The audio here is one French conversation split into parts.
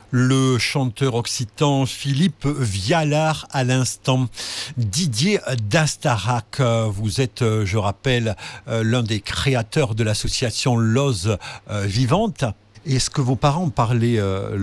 Le chanteur occitan Philippe Vialard à l'instant. Didier Dastarac, vous êtes, je rappelle, l'un des créateurs de l'association L'Oz Vivante. Est-ce que vos parents parlaient l'occitan ?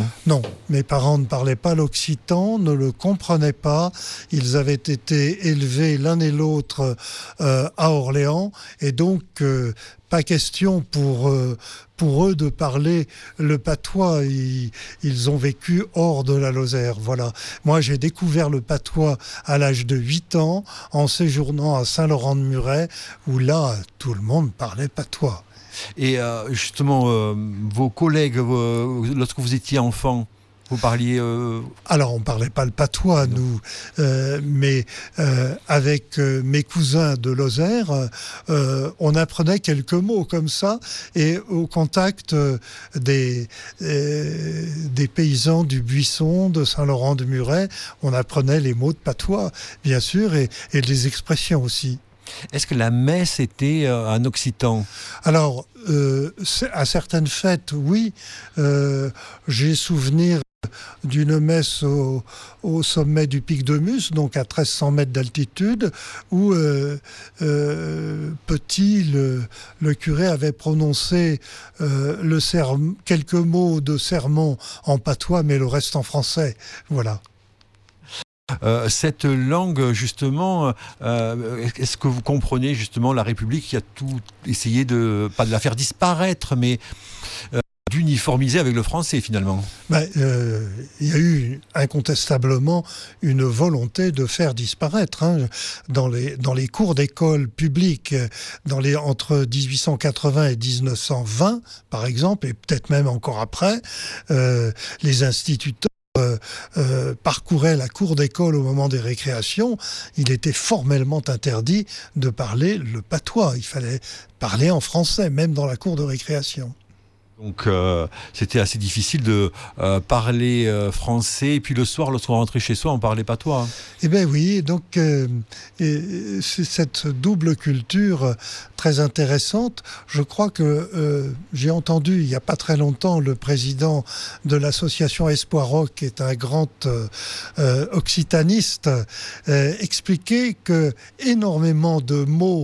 Non, mes parents ne parlaient pas l'occitan, ne le comprenaient pas. Ils avaient été élevés l'un et l'autre à Orléans et donc pas question pour eux de parler le patois. Ils ont vécu hors de la Lozère. Voilà. Moi, j'ai découvert le patois à l'âge de 8 ans en séjournant à Saint-Laurent-de-Muret où là, tout le monde parlait patois. Et justement, vos collègues, lorsque vous étiez enfant, vous parliez... Alors, on ne parlait pas le patois, nous, mais avec mes cousins de Lozère, on apprenait quelques mots comme ça, et au contact des paysans du Buisson, de Saint-Laurent-de-Muret, on apprenait les mots de patois, bien sûr, et les expressions aussi. Est-ce que la messe était en occitan ? Alors, à certaines fêtes, oui. J'ai souvenir d'une messe au sommet du pic de Mus, donc à 1300 mètres d'altitude, où petit, le curé avait prononcé quelques mots de sermon en patois, mais le reste en français. Voilà. Cette langue, justement, est-ce que vous comprenez justement la République qui a tout essayé pas de la faire disparaître, mais d'uniformiser avec le français finalement ? Il y a eu incontestablement une volonté de faire disparaître. Dans les cours d'école publiques, entre 1880 et 1920, par exemple, et peut-être même encore après, les instituteurs parcouraient la cour d'école au moment des récréations, il était formellement interdit de parler le patois. Il fallait parler en français, même dans la cour de récréation. Donc c'était assez difficile de parler français, et puis le soir, lorsqu'on rentrait chez soi, on parlait patois. Eh bien oui, donc c'est cette double culture très intéressante. Je crois que j'ai entendu il n'y a pas très longtemps le président de l'association Espoir Rock, qui est un grand occitaniste, expliquer que énormément de mots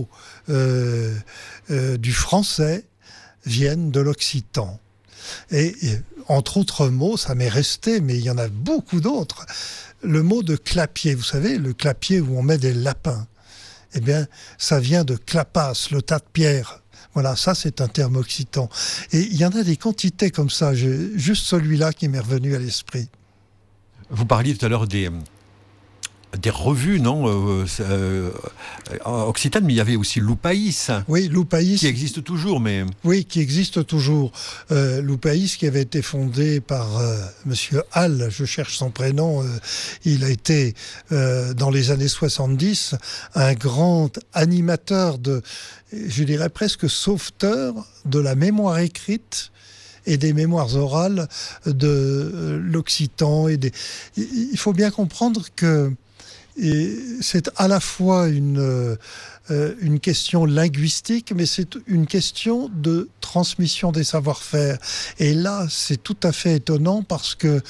du français viennent de l'occitan. Et entre autres mots, ça m'est resté, mais il y en a beaucoup d'autres. Le mot de clapier, vous savez, le clapier où on met des lapins, eh bien, ça vient de clapas, le tas de pierre. Voilà, ça c'est un terme occitan. Et il y en a des quantités comme ça, juste celui-là qui m'est revenu à l'esprit. Vous parliez tout à l'heure des revues, non occitanes, mais il y avait aussi Loupaïs. Oui, Loupaïs. Qui existe toujours, mais... Oui, qui existe toujours. Loupaïs, qui avait été fondé par Monsieur Hall, je cherche son prénom, il a été, dans les années 70, un grand animateur je dirais presque sauveteur de la mémoire écrite et des mémoires orales de l'occitan. Il faut bien comprendre que c'est à la fois une question linguistique, mais c'est une question de transmission des savoir-faire. Et là, c'est tout à fait étonnant parce que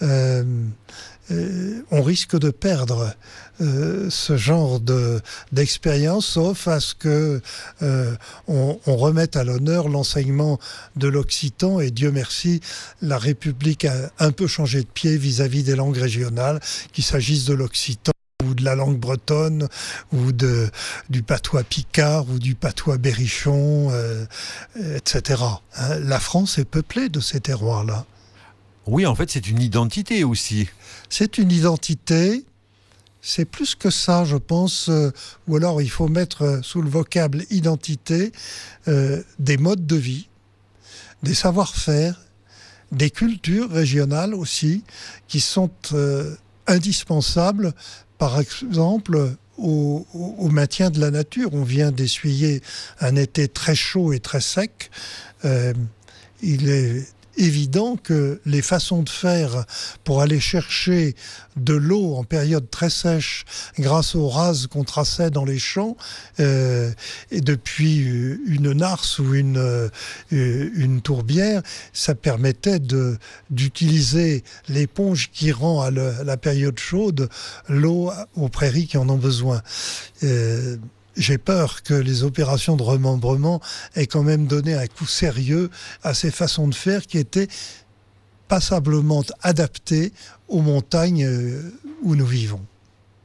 on risque de perdre ce genre d'expérience, sauf à ce que on remette à l'honneur l'enseignement de l'occitan. Et Dieu merci, la République a un peu changé de pied vis-à-vis des langues régionales, qu'il s'agisse de l'occitan ou de la langue bretonne, ou du patois picard, ou du patois berrichon, etc. La France est peuplée de ces terroirs-là. Oui, en fait, c'est une identité aussi. C'est une identité, c'est plus que ça, je pense, ou alors il faut mettre sous le vocable identité des modes de vie, des savoir-faire, des cultures régionales aussi, qui sont indispensables. Par exemple, au maintien de la nature. On vient d'essuyer un été très chaud et très sec. Il est évident que les façons de faire pour aller chercher de l'eau en période très sèche grâce aux rases qu'on traçait dans les champs et depuis une narce ou une tourbière, ça permettait d'utiliser l'éponge qui rend à la période chaude l'eau aux prairies qui en ont besoin. J'ai peur que les opérations de remembrement aient quand même donné un coup sérieux à ces façons de faire qui étaient passablement adaptées aux montagnes où nous vivons.